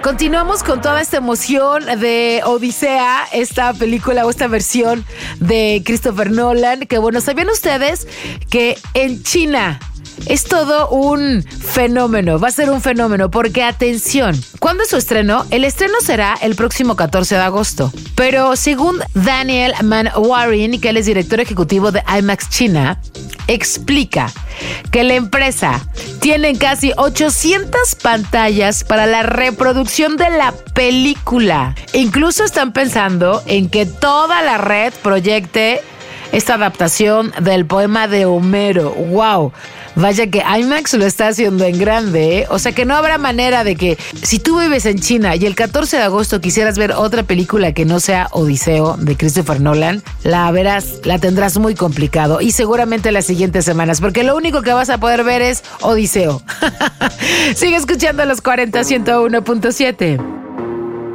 Continuamos con toda esta emoción de Odisea, esta película o esta versión de Christopher Nolan, que bueno, ¿sabían ustedes que en China es todo un fenómeno? Va a ser un fenómeno porque, atención, ¿cuándo es su estreno? El estreno será el próximo 14 de agosto. Pero según Daniel Manwaring, que él es director ejecutivo de IMAX China, explica que la empresa tiene casi 800 pantallas para la reproducción de la película. Incluso están pensando en que toda la red proyecte esta adaptación del poema de Homero. ¡Wow! Vaya que IMAX lo está haciendo en grande, ¿eh? O sea que no habrá manera de que si tú vives en China y el 14 de agosto quisieras ver otra película que no sea Odiseo de Christopher Nolan, la tendrás muy complicado, y seguramente las siguientes semanas, porque lo único que vas a poder ver es Odiseo. Sigue escuchando los 40 101.7.